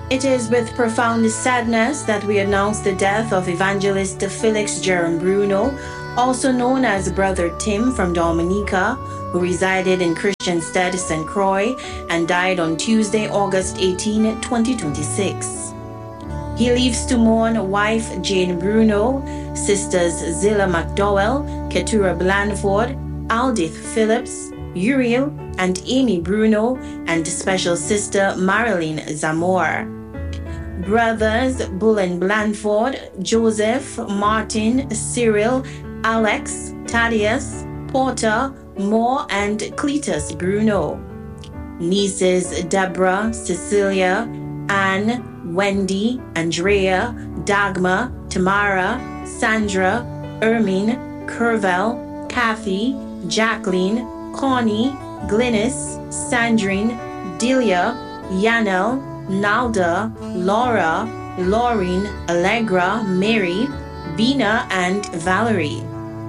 It is with profound sadness that we announce the death of Evangelist Felix Jerome Bruno, also known as Brother Tim from Dominica, who resided in Christiansted, St. Croix, and died on Tuesday, August 18, 2026. He leaves to mourn wife Jane Bruno, sisters Zilla McDowell, Keturah Blandford, Aldith Phillips, Uriel and Amy Bruno, and special sister Marilyn Zamora. Brothers Bullen Blandford, Joseph, Martin, Cyril, Alex, Thaddeus, Porter, Moore, and Cletus Bruno. Nieces Deborah, Cecilia, Anne, Wendy, Andrea, Dagmar, Tamara, Sandra, Ermine, Curvel, Kathy, Jacqueline, Connie, Glynis, Sandrine, Delia, Yanel, Nalda, Laura, Laureen, Allegra, Mary, Bina, and Valerie.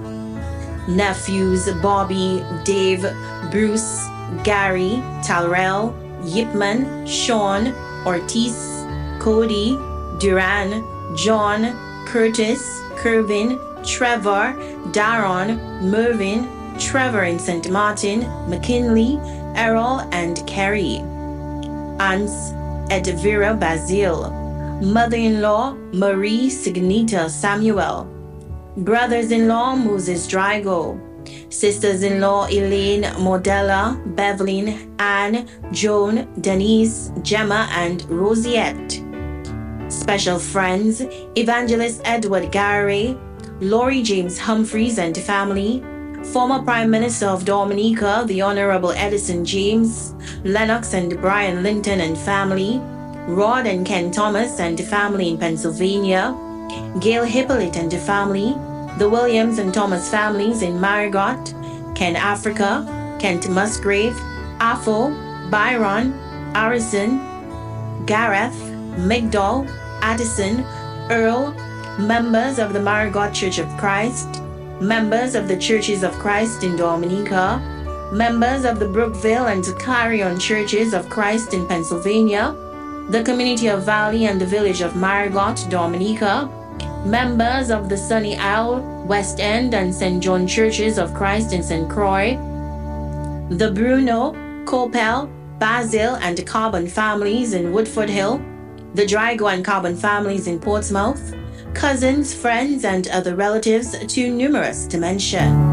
Nephews Bobby, Dave, Bruce, Gary, Talrell, Yipman, Sean, Ortiz, Cody, Duran, John, Curtis, Kervin, Trevor, Daron, Mervyn, Trevor in St. Martin, McKinley, Errol, and Carrie. Aunts Edvira Bazil. Mother-in-law Marie Signita Samuel. Brothers-in-law Moses Drygo. Sisters-in-law Elaine, Modella, Bevelyn, Anne, Joan, Denise, Gemma, and Rosiette. Special friends Evangelist Edward Gary, Laurie James Humphreys and family, former Prime Minister of Dominica, the Honorable Edison James, Lennox and Brian Linton and family, Rod and Ken Thomas and family in Pennsylvania, Gail Hippolyte and family, the Williams and Thomas families in Marigot, Ken Africa, Kent Musgrave, Afo, Byron, Arison, Gareth, Migdal, Addison, Earl, members of the Marigot Church of Christ, members of the Churches of Christ in Dominica, members of the Brookville and Clarion Churches of Christ in Pennsylvania, the Community of Valley and the Village of Marigot, Dominica, members of the Sunny Isle, West End, and St. John Churches of Christ in St. Croix, the Bruno, Copel, Basil, and Carbon families in Woodford Hill, the Drygo and Carbon families in Portsmouth, cousins, friends, and other relatives too numerous to mention.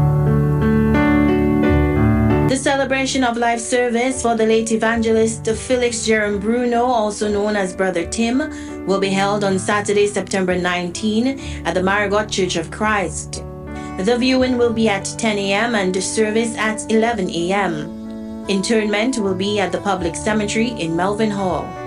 The celebration of life service for the late evangelist Felix Jerome Bruno, also known as Brother Tim, will be held on Saturday, September 19 at the Marigot Church of Christ. The viewing will be at 10 a.m. and the service at 11 a.m. Interment will be at the public cemetery in Melvin Hall.